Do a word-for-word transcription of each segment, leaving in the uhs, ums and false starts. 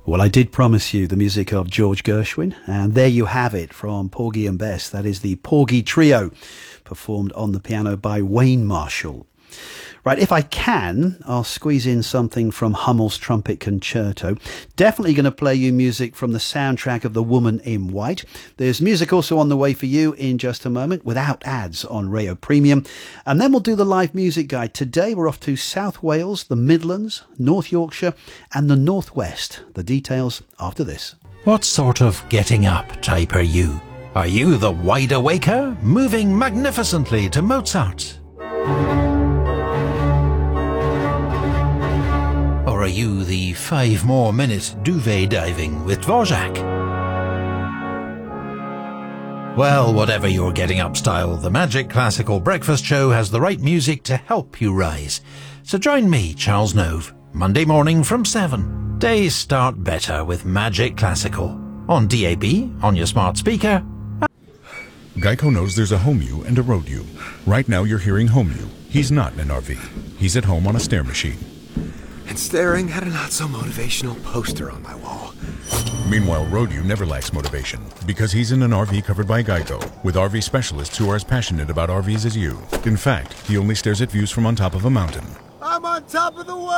Well, I did promise you the music of George Gershwin, and there you have it from Porgy and Bess. That is the Porgy Trio, performed on the piano by Wayne Marshall. Right, if I can, I'll squeeze in something from Hummel's Trumpet Concerto. Definitely going to play you music from the soundtrack of The Woman in White. There's music also on the way for you in just a moment, without ads on Rayo Premium. And then we'll do the live music guide. Today we're off to South Wales, the Midlands, North Yorkshire and the North West. The details after this. What sort of getting up type are you? Are you the wide awaker, moving magnificently to Mozart? Or are you the five more minute duvet diving with Dvorak? Well, whatever your getting up style, the Magic Classical Breakfast Show has the right music to help you rise. So join me, Charles Nove, Monday morning from seven. Days start better with Magic Classical. On D A B, on your smart speaker. Geico knows there's a home you and a road you. Right now you're hearing home you. He's not in an R V. He's at home on a stair machine. And staring at a not-so-motivational poster on my wall. Meanwhile, Road-U never lacks motivation, because he's in an R V covered by Geico, with R V specialists who are as passionate about R Vs as you. In fact, he only stares at views from on top of a mountain. I'm on top of the world!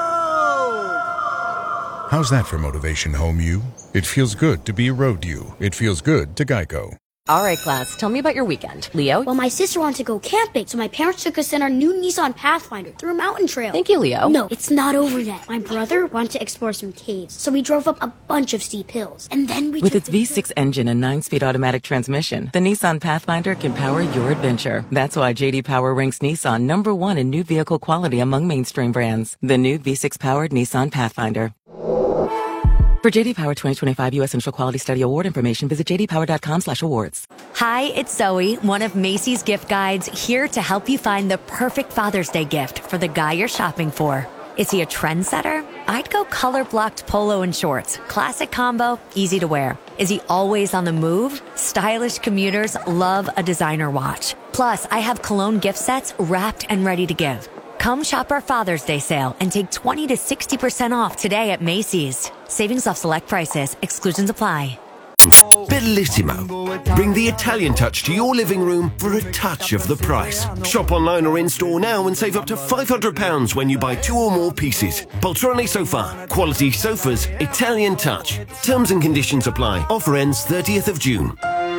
How's that for motivation, home you? It feels good to be Road-U. It feels good to Geico. All right, class, tell me about your weekend. Leo? Well, my sister wanted to go camping, so my parents took us in our new Nissan Pathfinder through a mountain trail. Thank you, Leo. No, it's not over yet. My brother wanted to explore some caves, so we drove up a bunch of steep hills. And then we With took its V six engine and nine-speed automatic transmission, the Nissan Pathfinder can power your adventure. That's why J D Power ranks Nissan number one in new vehicle quality among mainstream brands. The new V six-powered Nissan Pathfinder. For J D Power twenty twenty-five U S Initial Quality Study Award information, visit j d power dot com slash awards. Hi, it's Zoe, one of Macy's gift guides, here to help you find the perfect Father's Day gift for the guy you're shopping for. Is he a trendsetter? I'd go color-blocked polo and shorts. Classic combo, easy to wear. Is he always on the move? Stylish commuters love a designer watch. Plus, I have cologne gift sets wrapped and ready to give. Come shop our Father's Day sale and take twenty to sixty percent off today at Macy's. Savings off select prices. Exclusions apply. Bellissimo. Bring the Italian touch to your living room for a touch of the price. Shop online or in-store now and save up to five hundred pounds when you buy two or more pieces. Poltrone Sofa. Quality sofas. Italian touch. Terms and conditions apply. Offer ends thirtieth of June.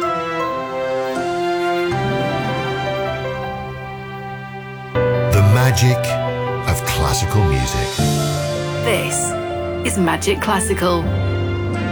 Magic of classical music. This is Magic Classical.